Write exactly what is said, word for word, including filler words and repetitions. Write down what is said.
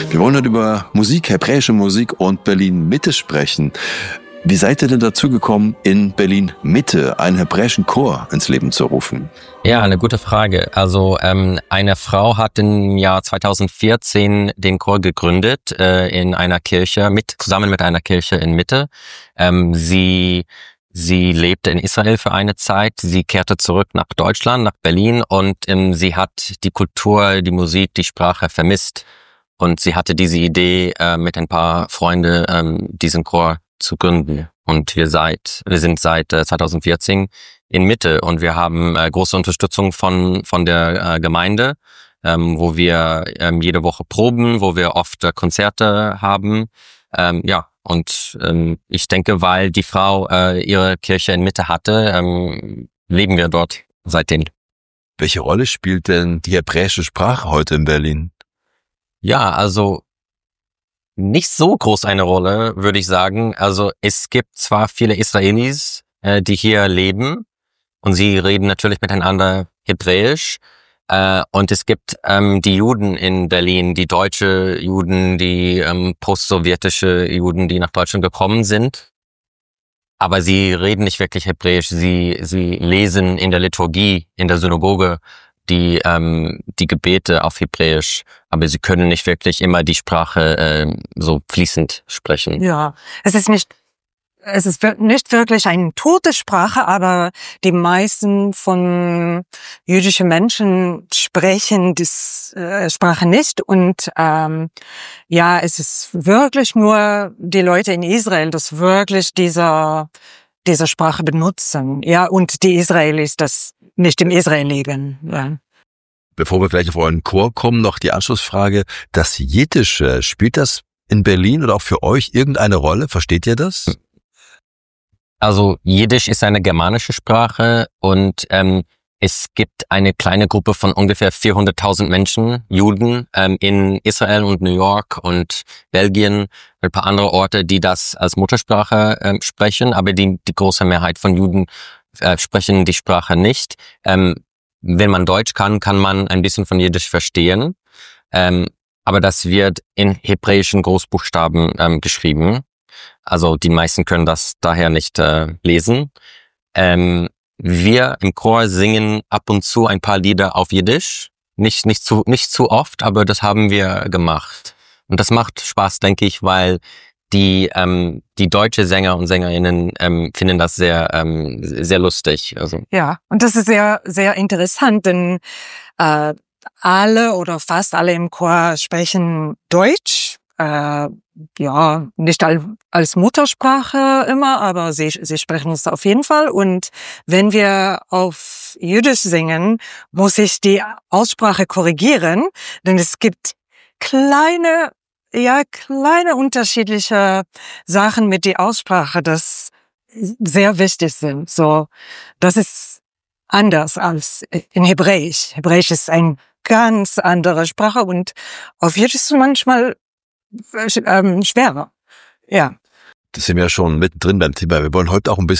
Wir wollen heute über Musik, hebräische Musik und Berlin-Mitte sprechen. Wie seid ihr denn dazu gekommen, in Berlin-Mitte einen hebräischen Chor ins Leben zu rufen? Ja, eine gute Frage. Also ähm, eine Frau hat im Jahr zweitausendvierzehn den Chor gegründet äh, in einer Kirche, mit zusammen mit einer Kirche in Mitte. Ähm, sie Sie lebte in Israel für eine Zeit. Sie kehrte zurück nach Deutschland, nach Berlin, und ähm, sie hat die Kultur, die Musik, die Sprache vermisst. Und sie hatte diese Idee, äh, mit ein paar Freunden ähm, diesen Chor zu gründen. Und wir seit wir sind seit äh, zweitausendvierzehn in Mitte, und wir haben äh, große Unterstützung von von der äh, Gemeinde, ähm, wo wir ähm, jede Woche proben, wo wir oft äh, Konzerte haben. Ähm, ja. Und ähm, ich denke, weil die Frau äh, ihre Kirche in Mitte hatte, ähm, leben wir dort seitdem. Welche Rolle spielt denn die hebräische Sprache heute in Berlin? Ja, also nicht so groß eine Rolle, würde ich sagen. Also es gibt zwar viele Israelis, äh, die hier leben, und sie reden natürlich miteinander Hebräisch. Äh, und es gibt ähm, die Juden in Berlin, die deutsche Juden, die ähm, postsowjetische Juden, die nach Deutschland gekommen sind. Aber sie reden nicht wirklich Hebräisch. Sie sie lesen in der Liturgie, in der Synagoge, die ähm, die Gebete auf Hebräisch. Aber sie können nicht wirklich immer die Sprache äh, so fließend sprechen. Ja, es ist nicht Es ist nicht wirklich eine tote Sprache, aber die meisten von jüdischen Menschen sprechen die äh, Sprache nicht. Und ähm, ja, es ist wirklich nur die Leute in Israel, das wirklich dieser diese Sprache benutzen. Ja, und die Israelis, das nicht im Israel leben. Ja. Bevor wir gleich auf euren Chor kommen, noch die Anschlussfrage. Das Jiddische, spielt das in Berlin oder auch für euch irgendeine Rolle? Versteht ihr das? Also Jiddisch ist eine germanische Sprache, und ähm, es gibt eine kleine Gruppe von ungefähr vierhunderttausend Menschen, Juden, ähm, in Israel und New York und Belgien, ein paar andere Orte, die das als Muttersprache ähm, sprechen, aber die, die große Mehrheit von Juden äh, sprechen die Sprache nicht. Ähm, wenn man Deutsch kann, kann man ein bisschen von Jiddisch verstehen, ähm, aber das wird in hebräischen Großbuchstaben ähm, geschrieben. Also die meisten können das daher nicht äh, lesen. Ähm, wir im Chor singen ab und zu ein paar Lieder auf Jiddisch. Nicht, nicht zu, nicht zu oft, aber das haben wir gemacht. Und das macht Spaß, denke ich, weil die, ähm, die deutsche Sänger und Sängerinnen ähm, finden das sehr, ähm, sehr lustig. Also. Ja, und das ist sehr, sehr interessant, denn äh, alle oder fast alle im Chor sprechen Deutsch. Äh, ja, nicht als Muttersprache immer, aber sie, sie sprechen es auf jeden Fall. Und wenn wir auf Jiddisch singen, muss ich die Aussprache korrigieren, denn es gibt kleine, ja, kleine unterschiedliche Sachen mit der Aussprache, das sehr wichtig sind. So, das ist anders als in Hebräisch. Hebräisch ist eine ganz andere Sprache, und auf Jiddisch ist manchmal ähm, schwerer. Ja. Das sind wir ja schon mittendrin beim Thema. Wir wollen heute auch ein bisschen